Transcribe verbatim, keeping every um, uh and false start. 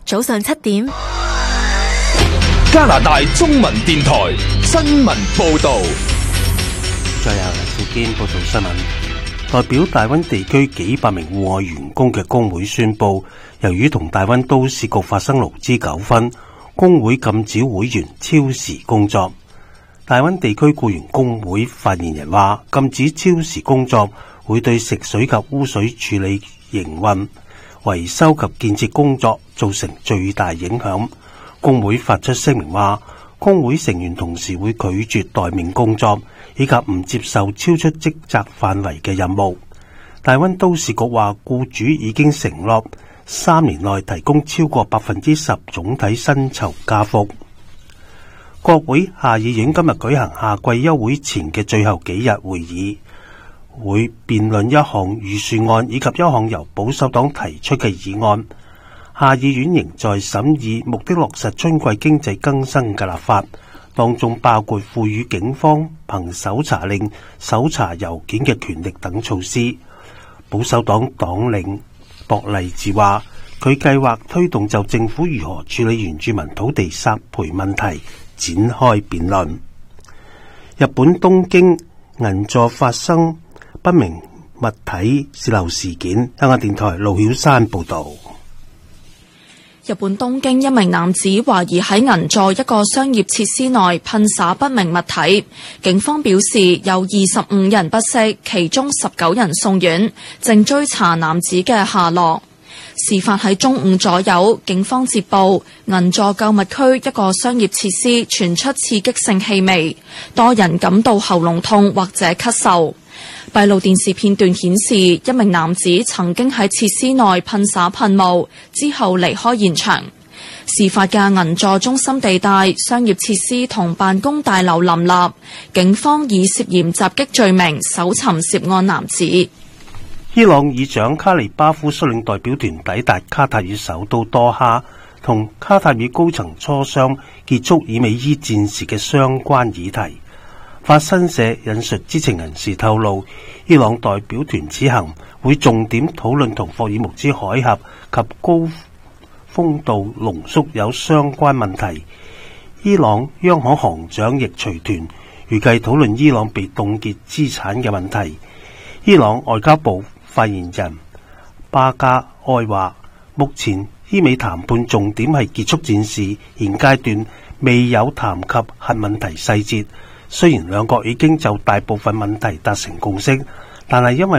早上七點， 加拿大中文電台新聞報道。 再由黎富堅報道新聞。代表大灣地區幾百名戶外員工嘅工會宣布，由於同大灣都市局發生勞資糾紛，工會禁止會員超時工作。大灣地區僱員工會發言人話，禁止超時工作會對食水及污水處理營運、維修及建設工作造成最大影響。工會發出聲明話，工會成員同時會拒絕待命工作，以及唔接受超出職責範圍嘅任務。大灣都市局話，僱主已經承諾三年內提供超過百分之十總體薪酬加幅。國會下議院今日舉行夏季休會前嘅最後幾日會議，會辯論一項預算案以及一項由保守黨提出嘅議案。下議院仍在審議目的落實春季經濟更新嘅立法，當中包括賦予警方憑搜查令搜查郵件嘅權力等措施。保守黨黨領博勵治話，佢計劃推動就政府如何處理原住民土地索賠問題展開辯論。日本東京銀座發生不明物體洩漏事件，香港電台盧曉山報道。 日本東京一名男子懷疑喺銀座一個商業設施內噴灑不明物體，警方表示有二十五人不適，其中十九人送院，正追查男子嘅下落。事發喺中午左右，警方接報銀座購物區一個商業設施傳出刺激性氣味，多人感到喉嚨痛或者咳嗽。閉路電視片段顯示，一名男子曾經喺設施內噴灑噴霧，之後離開現場。事發嘅銀座中心地帶，商業設施同辦公大樓林立，警方以涉嫌襲擊罪名搜尋涉案男子。 伊朗議長卡利巴夫率領代表團抵達卡塔爾首都多哈，同卡塔爾高層磋商結束以美伊戰事嘅相關議題。法新社引述知情人士透露，伊朗代表團此行會重點討論同霍爾木茲海峽及高豐度濃縮鈾相關問題。伊朗央行行長亦隨團，預計討論伊朗被凍結資產嘅問題。伊朗外交部發言人巴加埃話，目前伊美談判重點係結束戰事，現階段未有談及核問題細節。雖然兩國已經就大部分問題達成共識，但係因為